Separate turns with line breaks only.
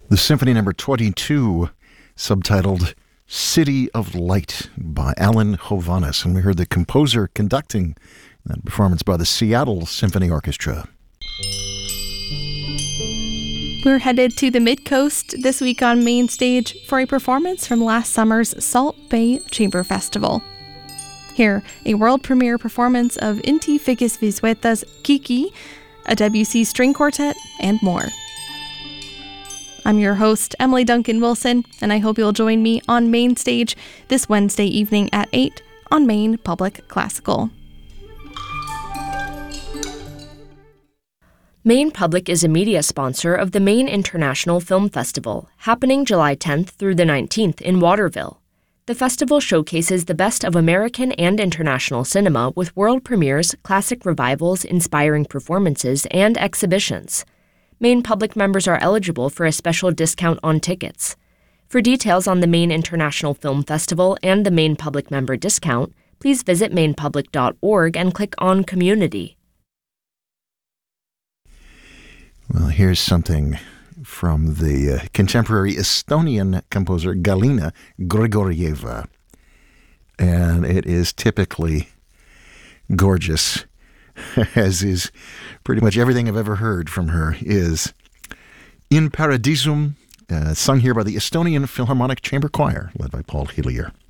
The Symphony Number 22, subtitled City of Light by Alan Hovhaness. And we heard the composer conducting that performance by the Seattle Symphony Orchestra.
We're headed to the Mid-Coast this week on Main Stage for a performance from last summer's Salt Bay Chamber Festival. Here, a world premiere performance of Inti Figgis Vizueta's Kiki, a Debussy string quartet, and more. I'm your host, Emily Duncan Wilson, and I hope you'll join me on Main Stage this Wednesday evening at 8 on Maine Public Classical.
Maine Public is a media sponsor of the Maine International Film Festival, happening July 10th through the 19th in Waterville. The festival showcases the best of American and international cinema with world premieres, classic revivals, inspiring performances, and exhibitions. Maine Public members are eligible for a special discount on tickets. For details on the Maine International Film Festival and the Maine Public member discount, please visit mainepublic.org and click on Community.
Well, here's something from the contemporary Estonian composer Galina Grigorieva. And it is typically gorgeous, as is pretty much everything I've ever heard from her, is In Paradisum, sung here by the Estonian Philharmonic Chamber Choir, led by Paul Hillier.